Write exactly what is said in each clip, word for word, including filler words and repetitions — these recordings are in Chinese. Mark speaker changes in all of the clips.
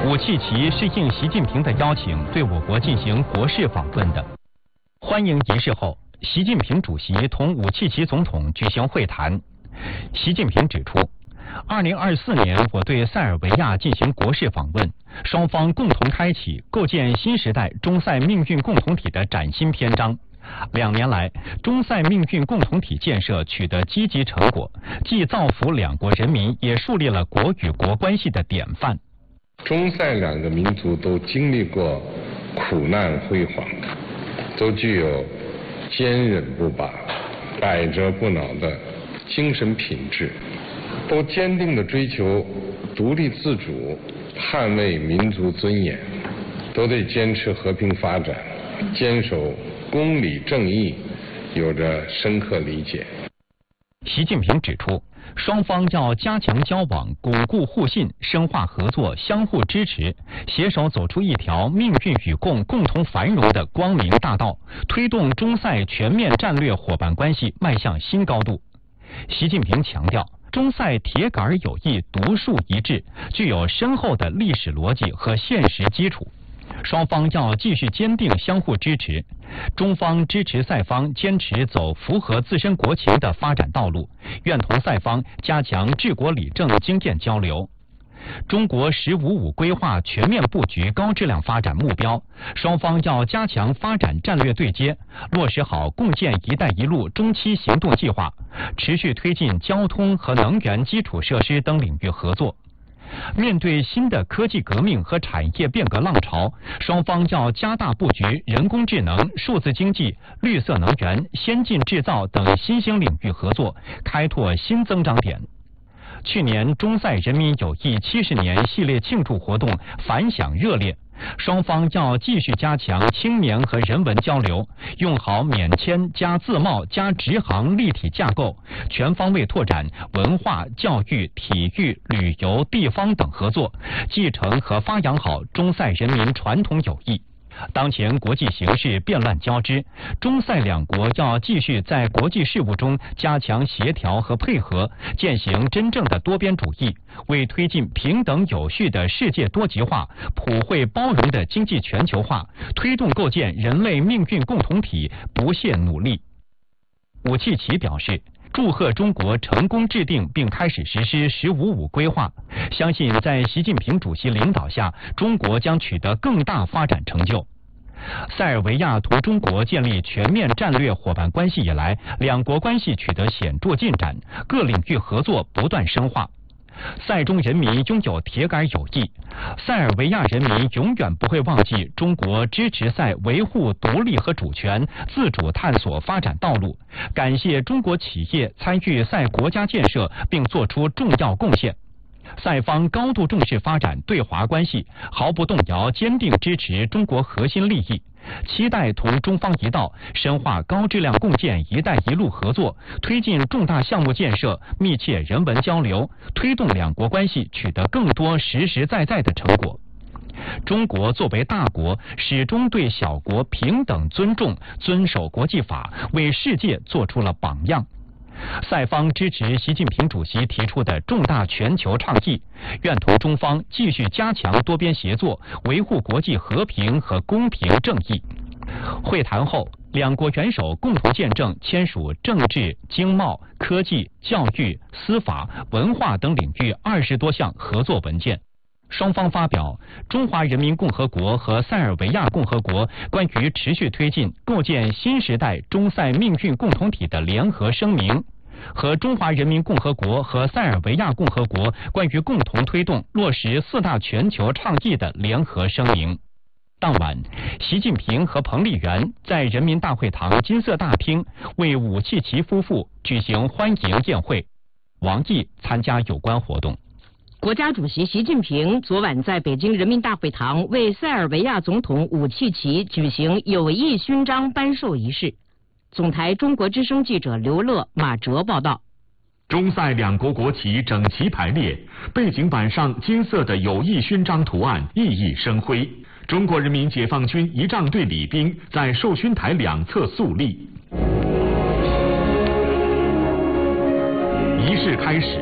Speaker 1: 武契奇是应习近平的邀请，对我国进行国事访问的。欢迎仪式后，习近平主席同武契奇总统举行会谈。习近平指出，二零二四年我对塞尔维亚进行国事访问，双方共同开启构建新时代中塞命运共同体的崭新篇章。两年来，中塞命运共同体建设取得积极成果，既造福两国人民，也树立了国与国关系的典范。
Speaker 2: 中塞两个民族都经历过苦难辉煌，都具有坚韧不拔、百折不挠的精神品质，都坚定地追求独立自主，捍卫民族尊严，都对坚持和平发展、坚守公理正义有着深刻理解。
Speaker 1: 习近平指出，双方要加强交往，巩固互信，深化合作，相互支持，携手走出一条命运与共、共同繁荣的光明大道，推动中塞全面战略伙伴关系迈向新高度。习近平强调，中塞铁杆友谊独树一帜，具有深厚的历史逻辑和现实基础。双方要继续坚定相互支持，中方支持塞方坚持走符合自身国情的发展道路，愿同塞方加强治国理政经验交流。中国“十五五”规划全面布局高质量发展目标，双方要加强发展战略对接，落实好共建“一带一路”中期行动计划，持续推进交通和能源基础设施等领域合作。面对新的科技革命和产业变革浪潮，双方要加大布局人工智能、数字经济、绿色能源、先进制造等新兴领域合作，开拓新增长点。去年中塞人民友谊七十年系列庆祝活动反响热烈，双方要继续加强青年和人文交流，用好免签加自贸加直航立体架构，全方位拓展文化、教育、体育、旅游、地方等合作，继承和发扬好中塞人民传统友谊。当前国际形势变乱交织，中塞两国要继续在国际事务中加强协调和配合，践行真正的多边主义，为推进平等有序的世界多极化、普惠包容的经济全球化，推动构建人类命运共同体不懈努力。武契奇表示，祝贺中国成功制定并开始实施“十五五”规划，相信在习近平主席领导下，中国将取得更大发展成就。塞尔维亚同中国建立全面战略伙伴关系以来，两国关系取得显著进展，各领域合作不断深化。塞中人民拥有铁杆友谊，塞尔维亚人民永远不会忘记中国支持塞维护独立和主权、自主探索发展道路，感谢中国企业参与塞国家建设并作出重要贡献。塞方高度重视发展对华关系，毫不动摇坚定支持中国核心利益，期待同中方一道深化高质量共建“一带一路”合作，推进重大项目建设，密切人文交流，推动两国关系取得更多实实在在的成果。中国作为大国，始终对小国平等尊重，遵守国际法，为世界做出了榜样。塞方支持习近平主席提出的重大全球倡议，愿同中方继续加强多边协作，维护国际和平和公平正义。会谈后，两国元首共同见证签署政治、经贸、科技、教育、司法、文化等领域二十多项合作文件。双方发表《中华人民共和国和塞尔维亚共和国关于持续推进构建新时代中塞命运共同体的联合声明》和《中华人民共和国和塞尔维亚共和国关于共同推动落实四大全球倡议的联合声明》。当晚，习近平和彭丽媛在人民大会堂金色大厅为武契奇夫妇举行欢迎宴会。王毅参加有关活动。
Speaker 3: 国家主席习近平昨晚在北京人民大会堂为塞尔维亚总统武契奇举行友谊勋章颁授仪式。总台中国之声记者刘乐、马哲报道。
Speaker 4: 中塞两国国旗整齐排列，背景板上金色的友谊勋章图案熠熠生辉。中国人民解放军仪仗队礼兵在授勋台两侧肃立。仪式开始，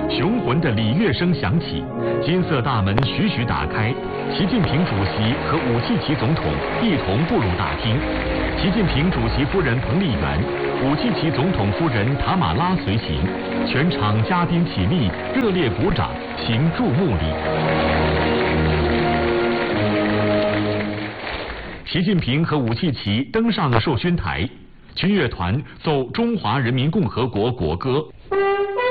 Speaker 4: 雄浑的礼乐声响起，金色大门徐徐打开，习近平主席和武契奇总统一同步入大厅。习近平主席夫人彭丽媛、武契奇总统夫人塔马拉随行，全场嘉宾起立，热烈鼓掌，行注目礼。习近平和武契奇登上了授勋台，军乐团奏中华人民共和国国歌。